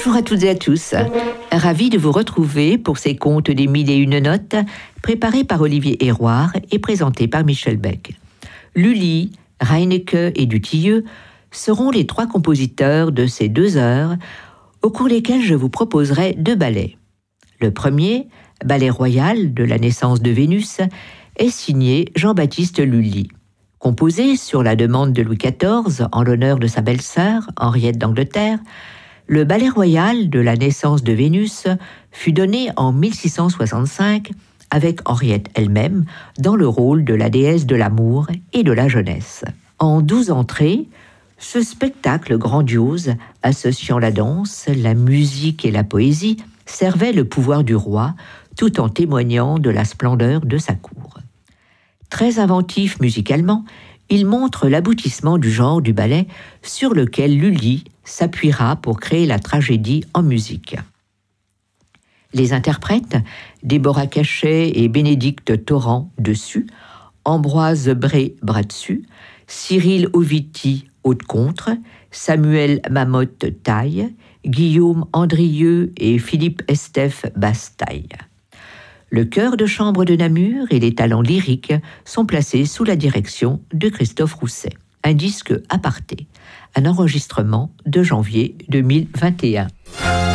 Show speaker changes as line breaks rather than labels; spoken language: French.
Bonjour à toutes et à tous. Ravi de vous retrouver pour ces contes des mille et une notes préparés par Olivier Héroard et présentés par Michel Beck. Lully, Reinecke et Dutilleux seront les trois compositeurs de ces 2 heures au cours desquelles je vous proposerai 2 ballets. Le premier, Ballet royal de la naissance de Vénus, est signé Jean-Baptiste Lully. Composé sur la demande de Louis XIV en l'honneur de sa belle-sœur, Henriette d'Angleterre, le Ballet royal de la naissance de Vénus fut donné en 1665 avec Henriette elle-même dans le rôle de la déesse de l'amour et de la jeunesse. En 12 entrées, ce spectacle grandiose, associant la danse, la musique et la poésie, servait le pouvoir du roi tout en témoignant de la splendeur de sa cour. Très inventif musicalement, il montre l'aboutissement du genre du ballet sur lequel Lully s'appuiera pour créer la tragédie en musique. Les interprètes, Déborah Cachet et Bénédicte Torrent dessus, Ambroise Bré bras dessus, Cyril Oviti haute contre, Samuel Mamotte taille, Guillaume Andrieux et Philippe Estève basse taille. Le chœur de chambre de Namur et les talents lyriques sont placés sous la direction de Christophe Rousset. Un disque aparté, un enregistrement de janvier 2021.